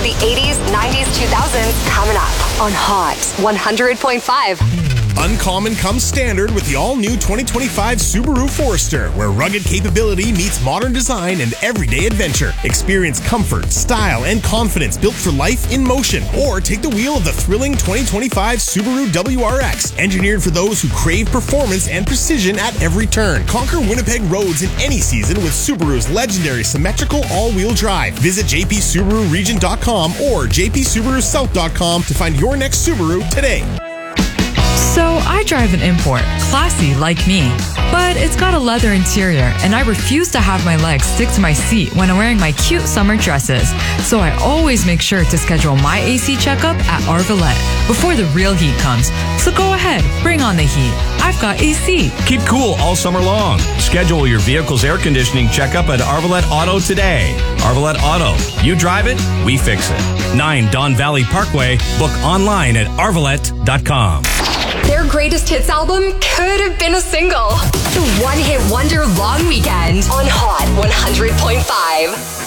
the 80s, 90s, 2000s coming up on Hot 100.5. Uncommon comes standard with the all-new 2025 Subaru Forester, where rugged capability meets modern design and everyday adventure. Experience comfort, style, and confidence built for life in motion. Or take the wheel of the thrilling 2025 Subaru WRX, engineered for those who crave performance and precision at every turn. Conquer Winnipeg roads in any season with Subaru's legendary symmetrical all-wheel drive. Visit jpsubaruregion.com or jpsubarusouth.com to find your next Subaru today. So I drive an import, classy like me, but it's got a leather interior and I refuse to have my legs stick to my seat when I'm wearing my cute summer dresses. So I always make sure to schedule my AC checkup at Arvalette before the real heat comes. So go ahead, bring on the heat. I've got AC. Keep cool all summer long. Schedule your vehicle's air conditioning checkup at Arvalette Auto today. Arvalette Auto. You drive it, we fix it. 9 Don Valley Parkway. Book online at arvalette.com. Their greatest hits album could have been a single. The one-hit wonder long weekend on Hot 100.5.